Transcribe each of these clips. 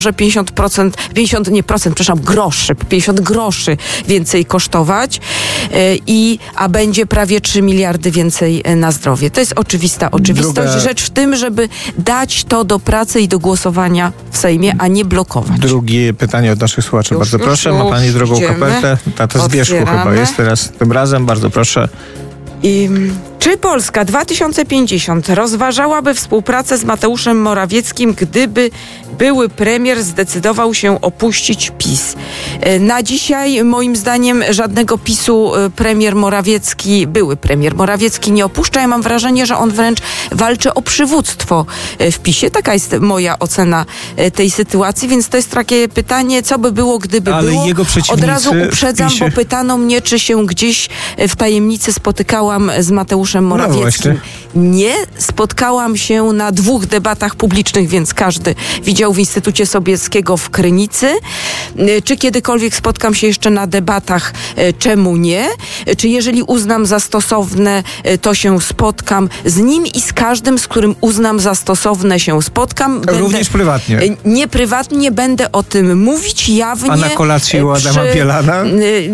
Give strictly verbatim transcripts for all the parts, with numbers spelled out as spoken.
że pięćdziesiąt procent, pięćdziesiąt nie procent, przepraszam, groszy, pięćdziesiąt groszy więcej kosztować, yy, i, a będzie prawie trzy miliardy więcej na zdrowie. To jest oczywista oczywistość. Druga... Rzecz w tym, żeby dać to do pracy i do głosowania w Sejmie, a nie blokować. Drugie pytanie od naszych słuchaczy. Już, bardzo już, proszę. już, Ma pani drugą idziemy. kopertę. Tata z Wierzchu chyba jest teraz tym razem. Bardzo proszę. I, czy Polska dwa tysiące pięćdziesiąt rozważałaby współpracę z Mateuszem Morawieckim, gdyby były premier zdecydował się opuścić PiS? Na dzisiaj moim zdaniem żadnego PiSu premier Morawiecki, były premier Morawiecki nie opuszcza. Ja mam wrażenie, że on wręcz walczy o przywództwo w PiSie. Taka jest moja ocena tej sytuacji, więc to jest takie pytanie, co by było, gdyby Ale było. jego Od razu uprzedzam, PiSie... bo pytano mnie, czy się gdzieś w tajemnicy spotykałam z Mateuszem Morawieckim. No nie, spotkałam się na dwóch debatach publicznych, więc każdy widział w Instytucie Sobieskiego w Krynicy. Czy kiedykolwiek spotkam się jeszcze na debatach? Czemu nie? Czy jeżeli uznam za stosowne, to się spotkam z nim i z każdym, z którym uznam za stosowne, się spotkam. Będę, również prywatnie? Nie prywatnie, będę o tym mówić jawnie. A na kolacji u Adama przy, Bielana?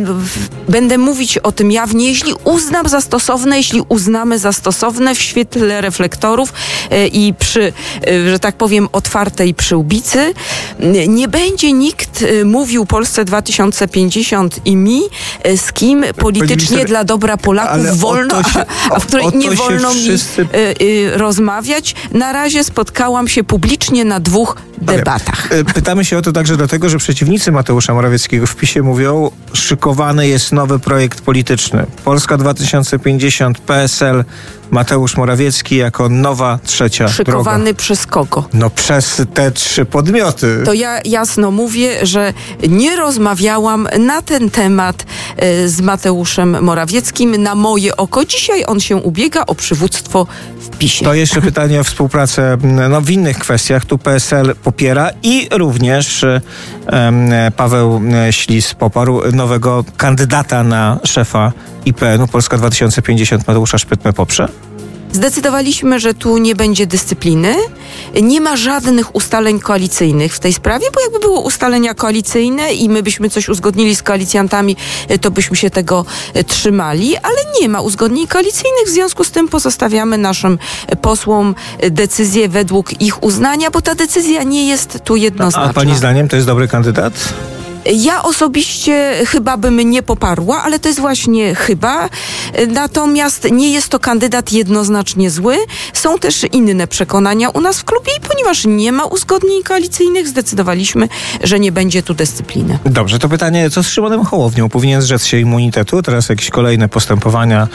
Będę mówić o tym jawnie, jeśli uznam za stosowne, jeśli uznamy za stosowne w świetle reflektorów i przy, że tak powiem, otwartej przyłbicy. Nie będzie nikt mówił Polsce dwa tysiące pięćdziesiąt i mi, z kim politycznie minister, dla dobra Polaków wolno, się, a, a w której nie wolno wszyscy... mi y, y, rozmawiać. Na razie spotkałam się publicznie na dwóch debatach. Pytamy się o to także dlatego, że przeciwnicy Mateusza Morawieckiego w PiSie mówią, szykowany jest nowy projekt polityczny. Polska dwa tysiące pięćdziesiąt, P S L, Mateusz Morawiecki jako nowa trzecia Szykowany droga. przez kogo? No przez te trzy podmioty. To ja jasno mówię, że nie rozmawiałam na ten temat y, z Mateuszem Morawieckim. Na moje oko dzisiaj on się ubiega o przywództwo w PiSie. To jeszcze pytanie o współpracę no, w innych kwestiach. Tu P S L popiera i również um, Paweł Ślis poparł nowego kandydata na szefa I P N u. Polska dwa tysiące pięćdziesiąt Mateusza Szpytmę poprze? Zdecydowaliśmy, że tu nie będzie dyscypliny. Nie ma żadnych ustaleń koalicyjnych w tej sprawie, bo jakby były ustalenia koalicyjne i my byśmy coś uzgodnili z koalicjantami, to byśmy się tego trzymali, ale nie ma uzgodnień koalicyjnych, w związku z tym pozostawiamy naszym posłom decyzję według ich uznania, bo ta decyzja nie jest tu jednoznaczna. A pani zdaniem to jest dobry kandydat? Ja osobiście chyba bym nie poparła, ale to jest właśnie chyba. Natomiast nie jest to kandydat jednoznacznie zły. Są też inne przekonania u nas w klubie i ponieważ nie ma uzgodnień koalicyjnych, zdecydowaliśmy, że nie będzie tu dyscypliny. Dobrze, to pytanie, co z Szymonem Hołownią? Powinien zrzec się immunitetu? Teraz jakieś kolejne postępowania.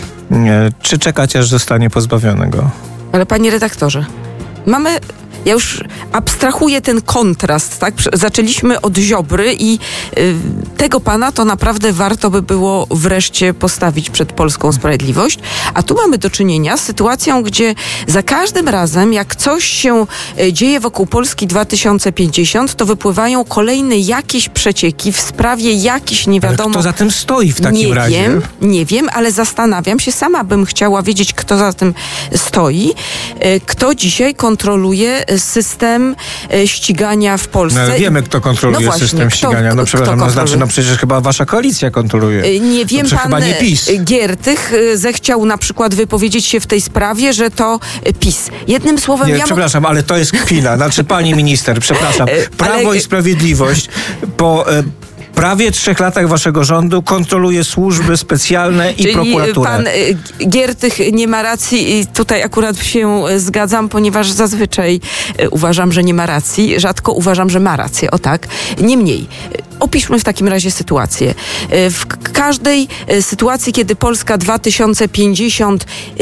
Czy czekać, aż zostanie pozbawiony go? Ale panie redaktorze, mamy... Ja już abstrahuję ten kontrast, tak? Zaczęliśmy od Ziobry i y, tego pana to naprawdę warto by było wreszcie postawić przed polską sprawiedliwość. A tu mamy do czynienia z sytuacją, gdzie za każdym razem, jak coś się y, dzieje wokół Polski dwa tysiące pięćdziesiąt, to wypływają kolejne jakieś przecieki w sprawie jakichś nie wiadomo... Ale kto za tym stoi w takim nie razie? Wiem, nie wiem, ale zastanawiam się, sama bym chciała wiedzieć, kto za tym stoi, y, kto dzisiaj kontroluje system e, ścigania w Polsce. No, ale wiemy, kto kontroluje no właśnie, system kto, ścigania. No przepraszam, no znaczy, no przecież chyba wasza koalicja kontroluje. E, nie wiem, pan chyba nie PiS. Giertych e, zechciał na przykład wypowiedzieć się w tej sprawie, że to e, PiS. Jednym słowem... Nie, ja przepraszam, ale to jest kpina. Znaczy, pani minister, przepraszam. Prawo ale... i Sprawiedliwość po... E, prawie trzech latach waszego rządu kontroluje służby specjalne i Czyli prokuraturę. Pan Giertych nie ma racji i tutaj akurat się zgadzam, ponieważ zazwyczaj uważam, że nie ma racji. Rzadko uważam, że ma rację. O tak. Niemniej, opiszmy w takim razie sytuację. W każdej sytuacji, kiedy Polska dwa tysiące pięćdziesiąt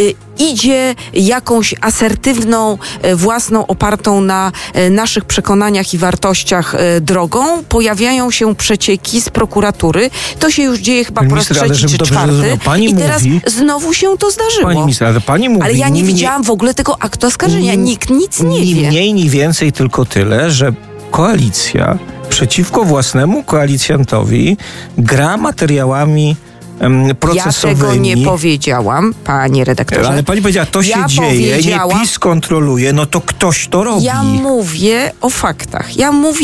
idzie jakąś asertywną, własną, opartą na naszych przekonaniach i wartościach drogą, pojawiają się przecieki z prokuratury. To się już dzieje chyba po raz trzeci czy czwarty. Pani I teraz mówi, znowu się to zdarzyło. Pani minister, ale pani mówi... Ale ja nie nie widziałam w ogóle tego aktu oskarżenia. Nie, Nikt nic nie ni wie. Ni mniej, ni więcej, tylko tyle, że koalicja przeciwko własnemu koalicjantowi gra materiałami um, procesowymi. Ja tego nie powiedziałam, panie redaktorze. Ale pani powiedziała, to się ja dzieje, nie PiS kontroluje, no to ktoś to robi. Ja mówię o faktach. Ja mówię